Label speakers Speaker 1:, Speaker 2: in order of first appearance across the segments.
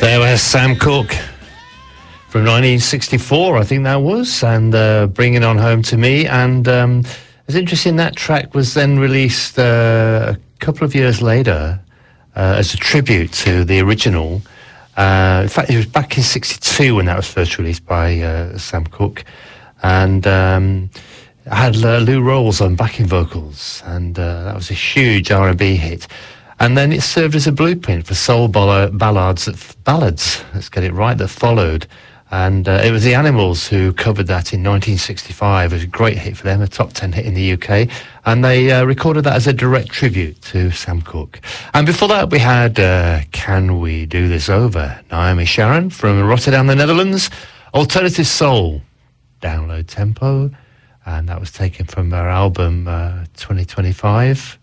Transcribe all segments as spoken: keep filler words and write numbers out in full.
Speaker 1: There was Sam Cooke from nineteen sixty-four, I think that was, and uh, Bring It On Home to Me. And um, it's interesting, that track was then released uh, a couple of years later uh, as a tribute to the original. Uh, in fact, it was back in sixty-two when that was first released by uh, Sam Cooke. And um, I had uh, Lou Rawls on backing vocals, and uh, that was a huge R and B hit. And then it served as a blueprint for soul ball- ballads, that, ballads, let's get it right, that followed. And uh, it was the Animals who covered that in nineteen sixty-five. It was a great hit for them, a top ten hit in the U K. And they uh, recorded that as a direct tribute to Sam Cooke. And before that, we had uh, Can We Do This Over? Naomi Sharon from Rotterdam, the Netherlands. Alternative Soul, Download Tempo. And that was taken from her album uh, twenty twenty-five,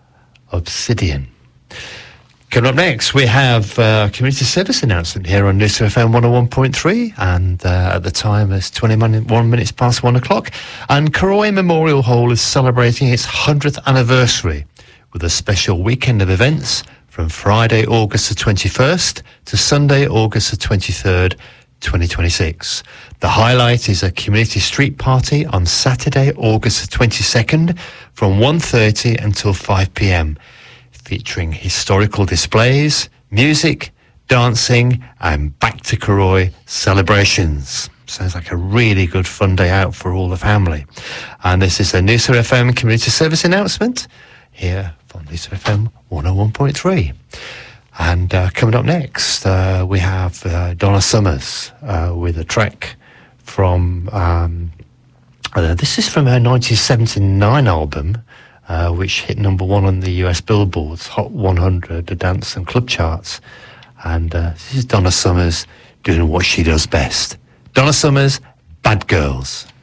Speaker 1: Obsidian. Coming up next, we have uh, a community service announcement here on Noosa F M one oh one point three, and uh, at the time it's twenty-one minutes past one o'clock, and Croy Memorial Hall is celebrating its one hundredth anniversary with a special weekend of events from Friday, August the twenty-first to Sunday, August the twenty-third, twenty twenty-six. The highlight is a community street party on Saturday, August the twenty-second from one thirty until five p.m, featuring historical displays, music, dancing, and Back to Croy celebrations. Sounds like a really good fun day out for all the family. And this is a Noosa F M community service announcement here from Noosa F M one oh one point three. And uh, coming up next, uh, we have uh, Donna Summers uh, with a track from, um, uh, this is from her nineteen seventy-nine album, Uh, which hit number one on the U S Billboard's Hot one hundred, the dance and club charts. And uh, this is Donna Summers doing what she does best. Donna Summers, Bad Girls.